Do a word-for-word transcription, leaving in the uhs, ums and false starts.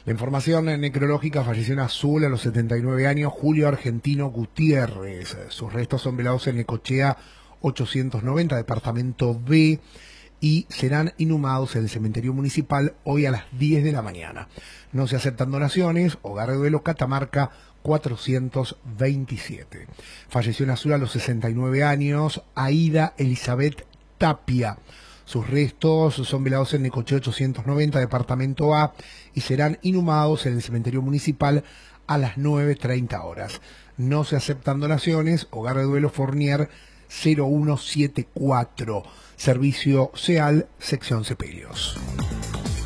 La información necrológica: falleció en Azul a los setenta y nueve años Julio Argentino Gutiérrez. Sus restos son velados en Necochea ochocientos noventa, departamento B, y serán inhumados en el cementerio municipal hoy a las diez de la mañana. No se aceptan donaciones. Hogar de Duelo, Catamarca cuatrocientos veintisiete. Falleció en Azul a los sesenta y nueve años Aida Elizabeth Tapia. Sus restos son velados en Necochea ochocientos noventa, departamento A, y serán inhumados en el cementerio municipal a las nueve treinta horas. No se aceptan donaciones. Hogar de Duelo Fournier cero uno siete cuatro. Servicio SEAL, sección Sepelios.